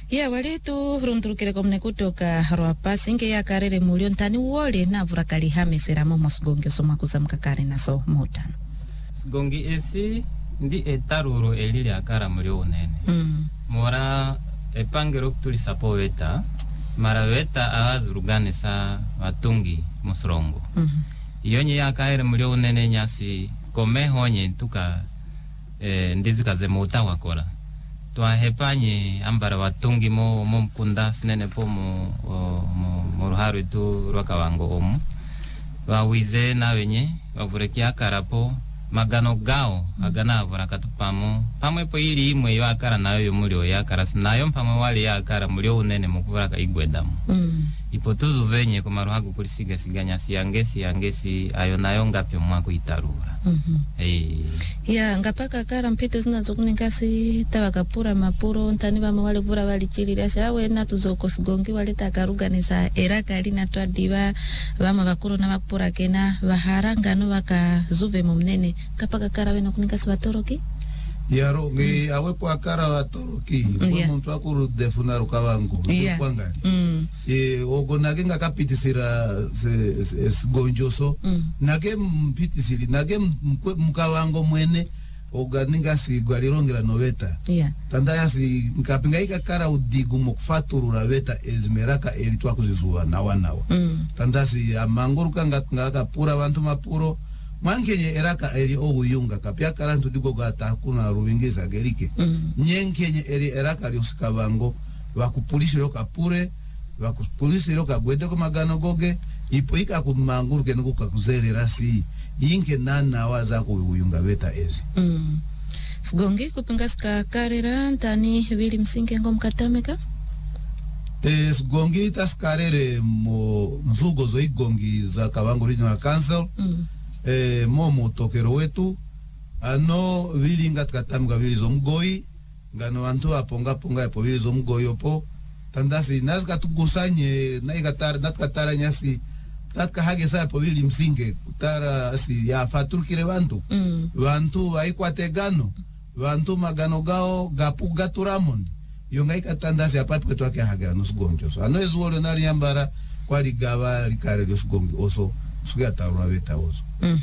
Ya waletu runturukire komne kutoka harwapa singe ya karere mulio ntani wole na vurakali hamesera momo sigongi osoma kuzamkakare naso motano. Sigongi esi ndi etaruro elili akara mulio unene. Mora epangero kutulisa po weta, mara weta awazurugane sa watungi musrongo. Iyonye ya karere mulio unene nyasi kome honye tuka ndizika ze mota wakora. Twahepanye ambara watungi mo mkunda sinene po mo ruharu itu rwaka wango omu wawize na wenye wavurekia karapo magano gao agana vurakatu pamwe po ili imwe yo akara nayo yomulio ya akara sinayo mpamwe wali ya akara mulio unene mukuvuraka igwedamu ipotuzu venye kumaruhagu kulisiga siganya siyangesi ayo nayo ngapyo mwako itarura ya ngapaka kara mpito zinazokunikasi tawakapura mapuro ntani vama wale vura wali chilili asa awe na tuzoko sigongi wale takaruga nisa eraka alina tuadiva vama vakuro na wakupura kena vaharanga no waka zuve mumnene kapaka kara weno kunikasi watoroki? Yaro ngi awepo akara watoroki muntu akuru defuna rukawangu kwangali ogonage ngakapitisira gonjoso nage mpitisiri nage mkawango mwene oganinga si gwalirongira noveta tandaya si nkapinga ikakara udigu mkufaturura veta ezmeraka elitwa kuzizuwa nawa tandasi amanguruka ngakapura vantu mapuro mwankenye eraka eri oguyunga kapya karantu digo gata kuna ruwingiza gerike nyenkenye eri eraka lyosikavango wakupulisha yo kapure wakupulisha yo kagwede ko magano goge ipoika kumanguruke nuko kuzerera si yinke nana waza ko uyunga beta ezi sigongi kupingaska karera ntani vili msinge ngomkatameka sigongi taskarere mo nzugo zo igongi za Kavango Regional Council momo tokero wetu ano vili ngatkatamga vili zo mgoi ngano wantu aponga epo vili zo mgoi opo tandasi nazka tugusanye natkatara nyasi tatka hage sa epo vili msinge kutara si ya faturkire wantu waikwate gano wantu magano gao gapu gaturamondi yonga ikatandasi apapi kwetu wake hagera nusugonjoso ano ezuole nari yambara kwa ligava likare lyosugongi oso sugia tarura weta oso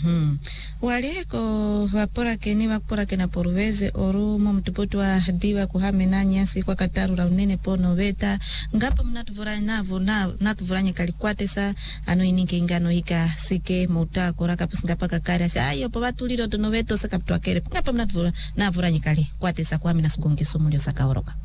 waleko vapora kena poruveze oru mtupotu wa diva kuhame na nyasi kwa katarura unene pono veta ngapa mnatuvura natuvuranye kalikwate sa ano ininke ingano ika sike mauta koraka pusingapa kakari asa ayo po vatuliro tono veto sa kaptua kere ngapa mnatuvura navuranye kalikwate sa kuhame na sugongiso mulio sakaoroka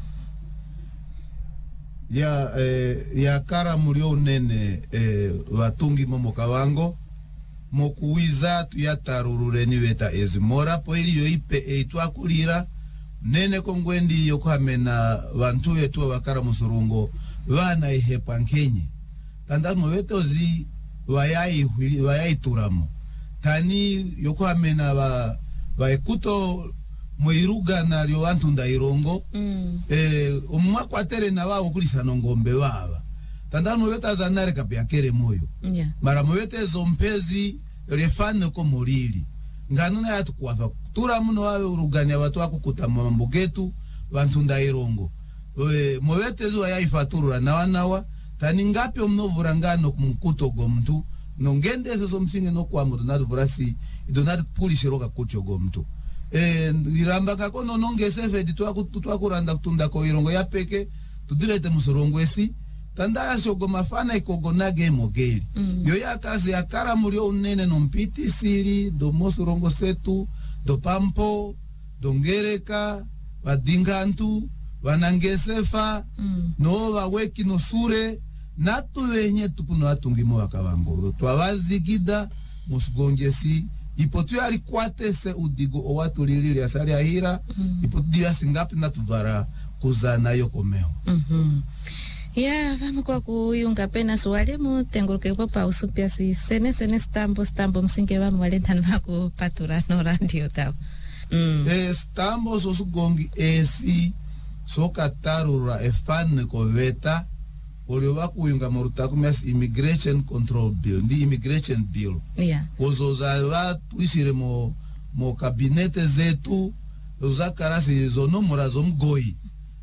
ya kara mulio unene watungi momo kawango mokuwiza tuyatarurureni weta ezimora po ili yo ipe eitwakulira nene kongwendi yokuhamena vantu wetu wakara musurungo vana ihepa nkenye tandamo weto zi wayai turamo tani yokuhamena vaekuto mwiruga na lyo wantu ndairongo umwakwatele na wao kulisa nongombe wava tandamo weta zanare kapya kere moyo mara mwete zompezi refane ko morili nganuna yatu kwafa tura muno wawe uruganya watu wakukuta mambo getu wantu ndairongo mwete zo yaifaturura nawa tani ngapi omnovura ngano kumkuto gomtu nongende zo msinge no kwa mudo naduvurasi idonati pulishiroka kucho gomtu iramba kako nongese fedi twakuranda kutunda ko irongo ya peke tudirete musorongo esi tandaya shogo mafana ikogonage mogeli yo ya kazi ya kara mulio unene no mpiti siri do mosorongo setu do pampo do ngereka vadingantu vanangesefa no waweki no sure natu wenye tupuno atungimo wakavango twavazigida musugongesi ipotu yari kwate se udigo owatu lili ya sari ahira ipotu dia singapi natuvara kuzana yokomeo ya vamos kwa kuyunga pena swali mu tenguruke popa usupia si sene stambo msinge vanu walentani vako patura no radio tao stambo sosugongi esi sokatarura efane koveta olio wakuyunga morutaku mes immigration control bill ndi immigration bill ozoza wa tuishire mo kabinete zetu uzakarasi zonomura zomgoi